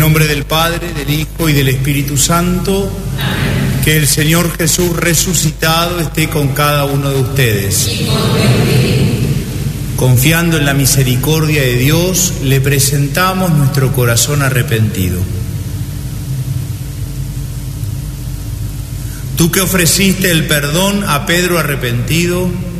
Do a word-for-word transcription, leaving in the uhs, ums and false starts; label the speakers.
Speaker 1: nombre del Padre, del Hijo y del Espíritu Santo. Amén. Que el Señor Jesús resucitado esté con cada uno de ustedes. Confiando en la misericordia de Dios, le presentamos nuestro corazón arrepentido. Tú que ofreciste el perdón a Pedro arrepentido,